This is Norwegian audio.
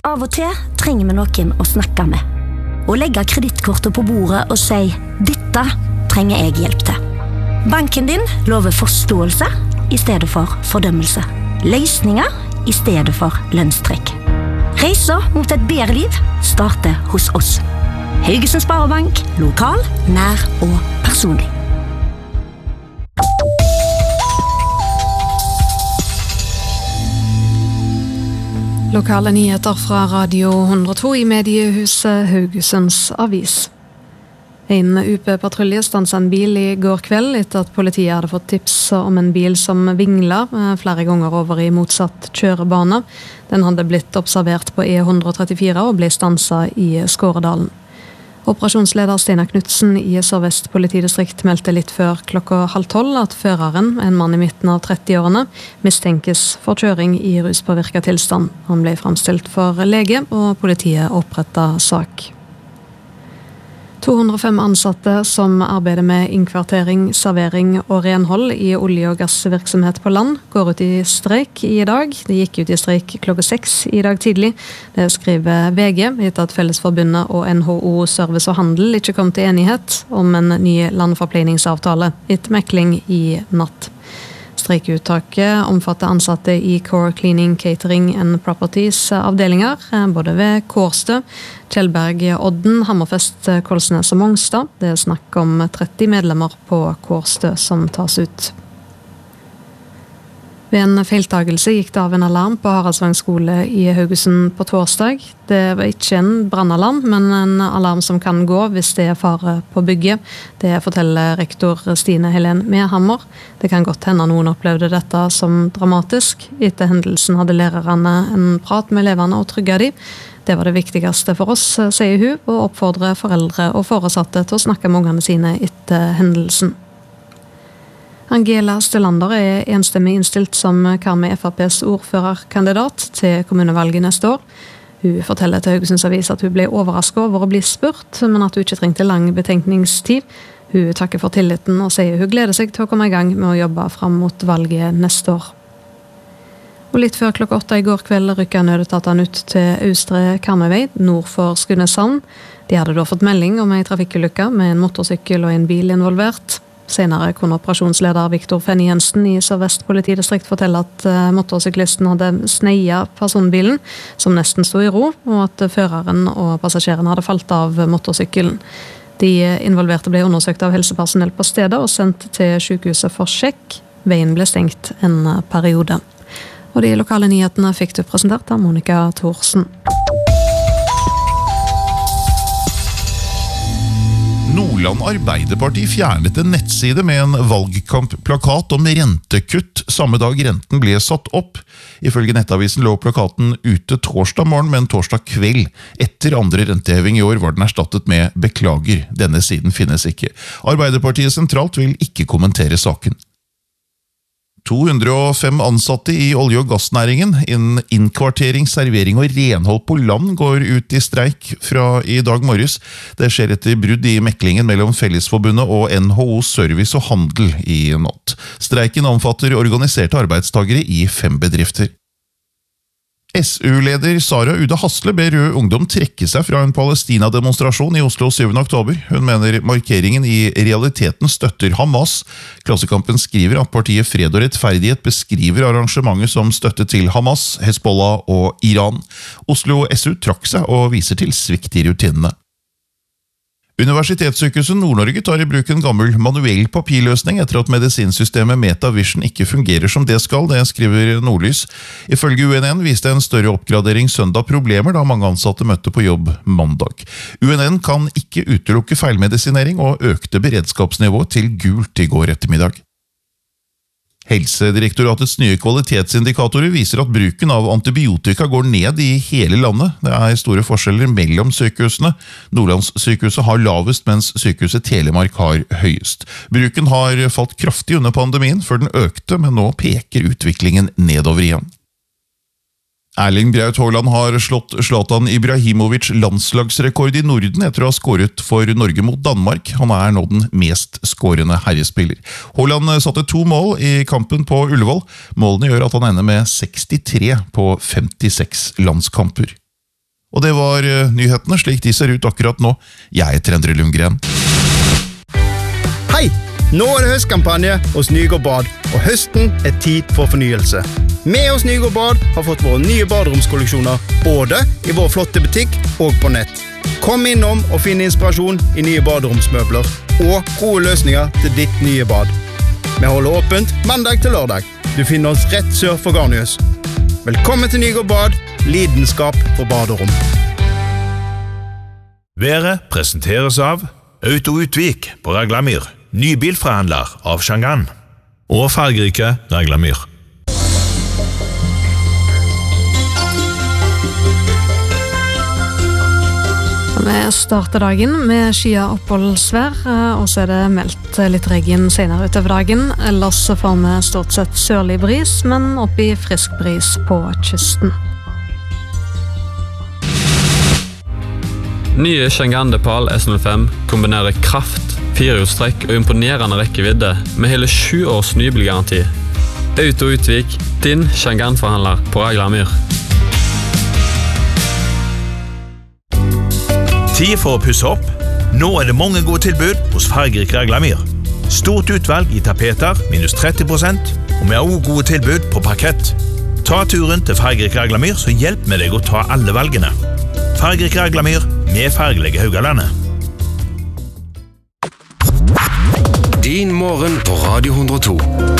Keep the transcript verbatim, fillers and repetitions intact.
Av og til trenger vi noen å snakke med. Og legge kredittkortet på bordet og si, dette trenger jeg hjelp til. Banken din lover forståelse i stedet for fordømmelse. Løsninger i stedet for lønnstrekk. Reisa mot et bedre liv starter hos oss. Haugesund Sparebank, lokal, nær og personlig. Lokale nyheter fra Radio hundre og to i mediehuset Haugesunds Avis. En U P-patrulje stanset en bil i går kveld etter at politiet hadde fått tips om en bil som vingla flere ganger over i motsatt kjørebane. Den hadde blitt observert på E hundre og trettifire og ble stanset i Skåredalen. Operasjonsleder Stina Knudsen i Sør-Vest politidistrikt meldte litt før klokka halv tolv at føreren, en mann i midten av trettiårene, mistenkes for kjøring i ruspåvirket tilstand. Han ble fremstilt for lege, og politiet opprettet sak. to hundre og fem ansatte som arbeider med innkvartering, servering og renhold i olje- og gassvirksomhet på land går ut i streik i dag. De gikk ut i streik klokka seks i dag tidlig. Det skriver V G etter at Fellesforbundet og N H O Service og Handel ikke kom til enighet om en ny landforpleiningsavtale etter mekling i natt. Streikuttaket omfatter ansatte i Core Cleaning, Catering and Properties avdelinger, både ved Kårstø, Kjellberg, Odden, Hammerfest, Kolsnes og Mongstad. Det er snakk om tretti medlemmer på Kårstø som tas ut. Ved en feiltagelse gikk det av en alarm på Haraldsvang skole i Haugesund på torsdag. Det var ikke en brannalarm, men en alarm som kan gå hvis det er fare på bygget. Det forteller rektor Stine Helen Mehammer. Det kan godt hende noen opplevde dette som dramatisk. Etter hendelsen hadde lærerne en prat med elevene og trygget de. Det var det viktigste for oss, sier hun, og oppfordrer foreldre og foresatte til å snakke med ungene sine etter hendelsen. Angela Stellander er enstemmig innstilt som Karmøy F R P's ordførerkandidat til kommunevalget neste år. Hun forteller til Haugesunds Avis at hun ble overrasket over å bli spurt, men at hun ikke trengte lang betenkningstid. Hun takker for tilliten og sier hun gleder seg til å komme i gang med å jobbe fram mot valget neste år. Og litt før klokka åtte i går kveld rykket nødetatene ut til Austre Karmøyvei, nord for Skudeneshavn. De hadde da fått melding om en trafikkulykke med en motorsykkel og en bil involvert. Senere kunne operasjonsleder Viktor Fenny Jensen i Sør-Vest politidistrikt fortelle at motorsyklisten hadde sneiet personbilen, som nesten stod i ro, og at føreren og passasjeren hadde falt av motorsykkelen. De involverte ble undersøkt av helsepersonell på stedet og sendt til sykehuset for sjekk. Veien ble stengt en periode. Og de lokale nyhetene fikk du presentert av Monika Thorsen. Nordland Arbeiderparti fjernet en nettside med en valgkampplakat om rentekutt samme dag renten ble satt opp. Ifølge Nettavisen lå plakaten ute torsdag morgen, men torsdag kveld etter andre renteheving i år var den erstattet med «Beklager, denne siden finnes ikke». Arbeiderpartiet sentralt vil ikke kommentere saken. to hundre og fem ansatte i olje- og gassnæringen innen innkvartering, servering og renhold på land går ut i streik fra i dag morges. Det skjer etter brudd i meklingen mellom Fellesforbundet og N H O Service og Handel i natt. Streiken omfatter organiserte arbeidstagere i fem bedrifter. S U-leder Sara Uda Hasle ber Rød Ungdom trekke seg fra en Palestina-demonstrasjon i Oslo syvende oktober. Hun mener markeringen i realiteten støtter Hamas. Klassekampen skriver at partiet Fred og Rettferdighet beskriver arrangementet som støtte til Hamas, Hezbollah og Iran. Oslo S U trakk seg og viser til svikt i rutinene. Universitetssykehuset Nord-Norge tar i bruk en gammel manuell papirløsning etter at medisinsystemet MetaVision ikke fungerer som det skal, det skriver Nordlys. Ifølge U N N viste en større oppgradering søndag problemer da mange ansatte møtte på jobb mandag. U N N kan ikke utelukke feilmedisinering og økte beredskapsnivå til gult i går ettermiddag. Helsedirektoratets nye kvalitetsindikatorer viser at bruken av antibiotika går ned i hele landet. Det er store forskjeller mellom sykehusene. Nordlandssykehuset har lavest, mens sykehuset Telemark har høyest. Bruken har falt kraftig under pandemien før den økte, men nå peker utviklingen nedover igjen. Erling Braut Haaland har slått Zlatan Ibrahimovic landslagsrekord i Norden etter å ha skåret for Norge mot Danmark. Han er nå den mest skårende herrespiller. Haaland satte to mål i kampen på Ullevål. Målene gjør at han ender med sekstitre på femtiseks landskamper. Og det var uh, nyhetene, slik de ser ut akkurat nå. Jeg heter Endre Lundgren. Hei! Nå er det høstkampanje hos Nygård Bad, og høsten er tid for fornyelse. Vi hos Nygård Bad har fått våre nye baderomskolleksjoner, både i vår flotte butikk og på nett. Kom innom og finn inspirasjon i nye baderomsmøbler, og gode løsninger til ditt nye bad. Vi holder åpent mandag til lørdag. Du finner oss rett sør for Garnius. Velkommen til Nygård Bad, lidenskap for baderom. Været presenteres av Auto Utvik på Raglamyr, ny bilforhandler av Shangan, og fargerike Raglamyr. Vi starter dagen med skya oppholdsvær, og så er det meldt litt regn senere utover dagen. Ellers så får vi stort sett sørlig bris, men opp i frisk bris på kysten. Nye Shangan Depal S null fem kombinerer kraft, firehjulstrekk og imponerende rekkevidde med hele sju års nybilgaranti. Auto Utvik, din Shangan-forhandler på Raglamyr. Tid for å pusse opp. Nå er det mange gode tilbud hos Fargerik Raglamyr. Stort utvalg i tapeter, minus tretti prosent, og vi har også gode tilbud på parkett. Ta turen til Fargerik Raglamyr, så hjelp med deg å ta alle valgene. Fargerik Raglamyr med fargelige Haugalandet. Din morgen på Radio hundre og to.